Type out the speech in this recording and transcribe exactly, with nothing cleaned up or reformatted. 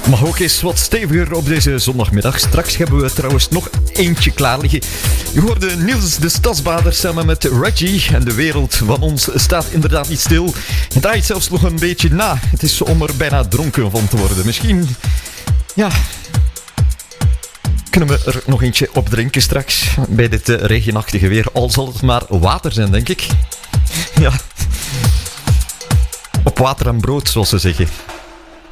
Mag ook eens wat steviger op deze zondagmiddag. Straks hebben we trouwens nog eentje klaar liggen. Je hoorde Niels de Stadsbader samen met Reggie. En de wereld van ons staat inderdaad niet stil. Het draait zelfs nog een beetje na. Het is om er bijna dronken van te worden. Misschien, ja, kunnen we er nog eentje op drinken straks. Bij dit uh, regenachtige weer. Al zal het maar water zijn, denk ik. Ja. Op water en brood, zoals ze zeggen.